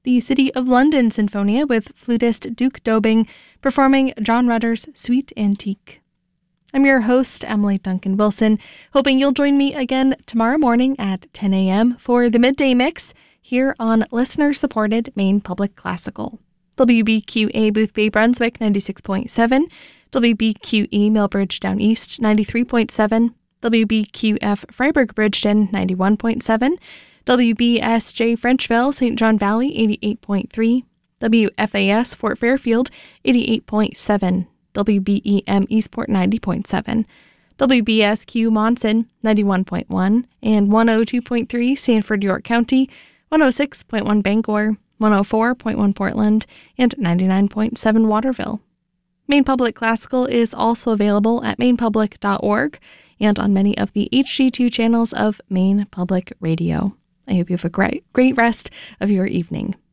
the City of London Sinfonia with flutist Duke Dobing performing John Rutter's Suite Antique. I'm your host, Emily Duncan Wilson, hoping you'll join me again tomorrow morning at 10 a.m. for the Midday Mix here on listener-supported Maine Public Classical. WBQA Boothbay Brunswick 96.7, WBQE Millbridge Down East 93.7, WBQF Freiburg Bridgeton 91.7, WBSJ Frenchville St. John Valley 88.3, WFAS Fort Fairfield 88.7, WBEM Eastport 90.7, WBSQ Monson 91.1, and 102.3 Sanford York County, 106.1 Bangor, 104.1 Portland, and 99.7 Waterville. Maine Public Classical is also available at mainepublic.org and on many of the HG2 channels of Maine Public Radio. I hope you have a great rest of your evening.